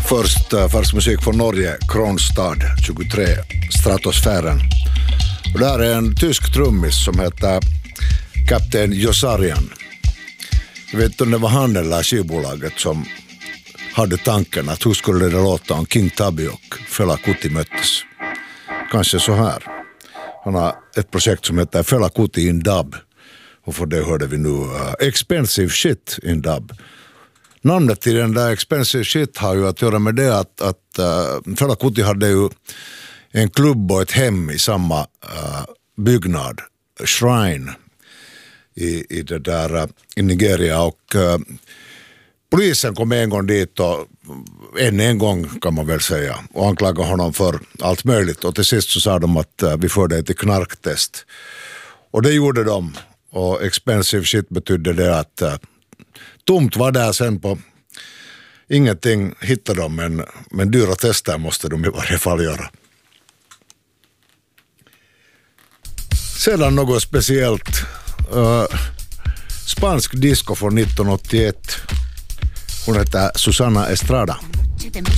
Först färsk musik från Norge, Kronstad 23, Stratosfären. Och där är en tysk trummis som heter Kapten Josarian. Jag vet inte om det var han eller skivbolaget som hade tanken att hur skulle det låta om King Tubby och Fela Kuti möttes. Kanske så här. Han har ett projekt som heter Fela Kuti in dub. Och för det hörde vi nu Expensive Shit in dub. Namnet till den där Expensive Shit har ju att göra med det att Fela Kuti hade ju en klubb och ett hem i samma byggnad, Shrine, i det där i Nigeria, och polisen kom en gång dit och en gång kan man väl säga och anklagade honom för allt möjligt, och till sist så sa de att vi får dig till knarktest, och det gjorde de, och Expensive Shit betydde det att tomt var där sen på ingenting hittade de, men dyra tester måste de i varje fall göra. Sedan något speciellt. Spansk disco från 1981. Hon heter Susana Estrada.